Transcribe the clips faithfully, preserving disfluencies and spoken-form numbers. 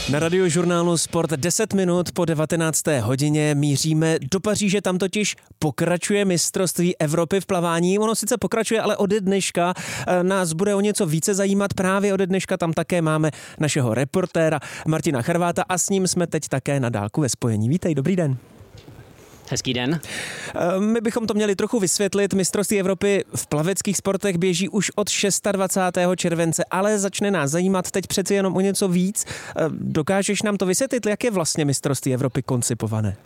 Na Radiožurnálu Sport deset minut po devatenácté hodině míříme do Paříže, tam totiž pokračuje mistrovství Evropy v plavání. Ono sice pokračuje, ale ode dneška nás bude o něco více zajímat. Právě ode dneška tam také máme našeho reportéra Martina Charváta a s ním jsme teď také na dálku ve spojení. Vítej, dobrý den. Hezký den. My bychom to měli trochu vysvětlit. Mistrovství Evropy v plaveckých sportech běží už od dvacátého šestého července, ale začne nás zajímat teď přeci jenom o něco víc. Dokážeš nám to vysvětlit, jak je vlastně mistrovství Evropy koncipované?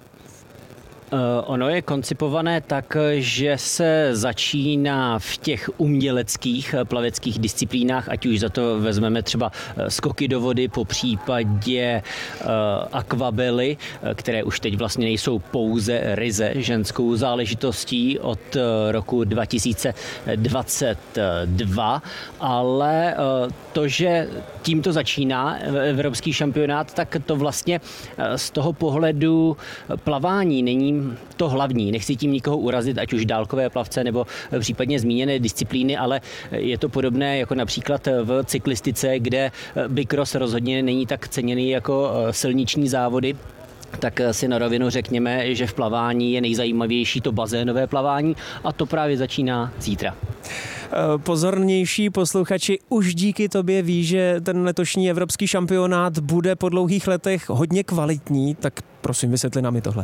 Ono je koncipované tak, že se začíná v těch uměleckých plaveckých disciplínách, ať už za to vezmeme třeba skoky do vody, po případě akvabely, které už teď vlastně nejsou pouze ryze ženskou záležitostí od roku dva tisíce dvacet dva, ale to, že tímto začíná evropský šampionát, tak to vlastně z toho pohledu plavání není to hlavní. Nechci tím nikoho urazit, ať už dálkové plavce nebo případně zmíněné disciplíny, ale je to podobné jako například v cyklistice, kde bikros rozhodně není tak ceněný jako silniční závody. Tak si na rovinu řekněme, že v plavání je nejzajímavější to bazénové plavání a to právě začíná zítra. Pozornější posluchači už díky tobě ví, že ten letošní evropský šampionát bude po dlouhých letech hodně kvalitní, tak prosím vysvětli nám i tohle.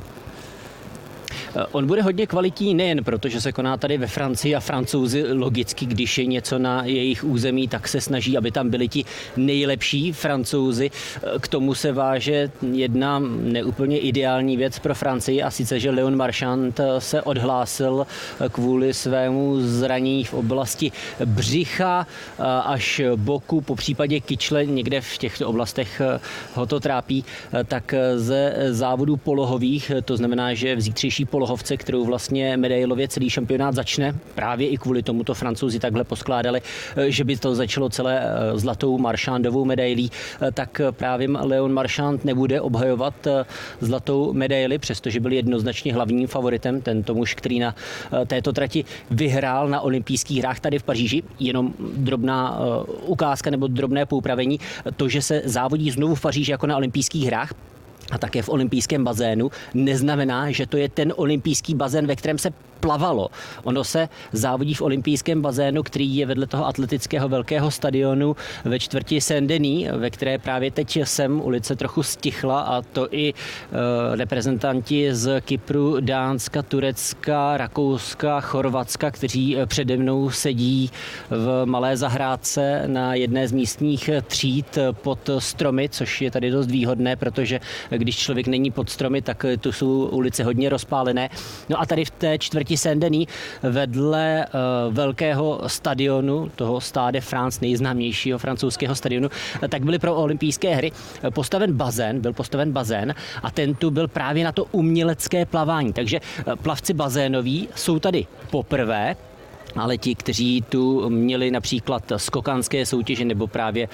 On bude hodně kvalitní nejen proto, že se koná tady ve Francii a Francouzi logicky, když je něco na jejich území, tak se snaží, aby tam byli ti nejlepší Francouzi. K tomu se váže jedna neúplně ideální věc pro Francii a sice, že Léon Marchand se odhlásil kvůli svému zranění v oblasti břicha až boku, po případě kyčle, někde v těchto oblastech ho to trápí, tak ze závodů polohových, to znamená, že v zítřejší polohovce, kterou vlastně medailově celý šampionát začne. Právě i kvůli tomuto Francouzi takhle poskládali, že by to začalo celé zlatou Marchandovou medailí, tak právě Léon Marchand nebude obhajovat zlatou medaili, přestože byl jednoznačně hlavním favoritem, tento muž, který na této trati vyhrál na olympijských hrách tady v Paříži. Jenom drobná ukázka nebo drobné poupravení. To, že se závodí znovu v Paříži jako na olympijských hrách, a také v olympijském bazénu, neznamená, že to je ten olympijský bazén, ve kterém se plavalo. Ono se závodí v olympijském bazénu, který je vedle toho atletického velkého stadionu ve čtvrti Saint-Denis, ve které právě teď sem ulice trochu stichla, a to i e, reprezentanti z Kypru, Dánska, Turecka, Rakouska, Chorvatska, kteří přede mnou sedí v malé zahrádce na jedné z místních tříd pod stromy, což je tady dost výhodné, protože když člověk není pod stromy, tak tu jsou ulice hodně rozpálené. No a tady v té čtvrti Saint-Denis vedle uh, velkého stadionu, toho Stade France, nejznámějšího francouzského stadionu, tak byly pro olympijské hry postaven bazén, byl postaven bazén a ten tu byl právě na to umělecké plavání. Takže plavci bazénoví jsou tady poprvé, ale ti, kteří tu měli například skokanské soutěže nebo právě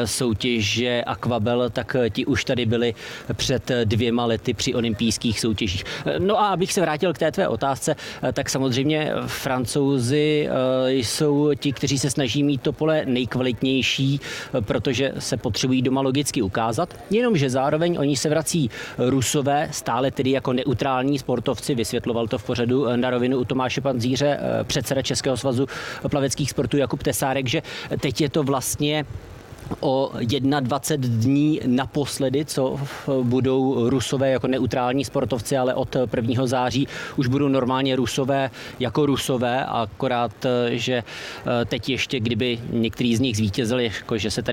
soutěže akvabel, tak ti už tady byli před dvěma lety při olympijských soutěžích. No a abych se vrátil k té tvé otázce, tak samozřejmě Francouzi jsou ti, kteří se snaží mít to pole nejkvalitnější, protože se potřebují doma logicky ukázat, jenomže zároveň oni se vrací Rusové, stále tedy jako neutrální sportovci, vysvětloval to v pořadu Na rovinu u Tomáše Panzíře, předseda Českého svazu plaveckých sportů Jakub Tesárek, že teď je to vlastně o dvacet jedna dní naposledy, co budou Rusové jako neutrální sportovci, ale od prvního září už budou normálně Rusové jako Rusové, akorát, že teď ještě, kdyby některý z nich zvítězil, jako že se tady